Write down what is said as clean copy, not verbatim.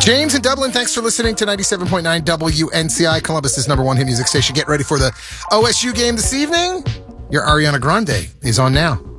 James in Dublin, thanks for listening to 97.9 WNCI, Columbus's number one hit music station. Get ready for the OSU game this evening. Your Ariana Grande is on now.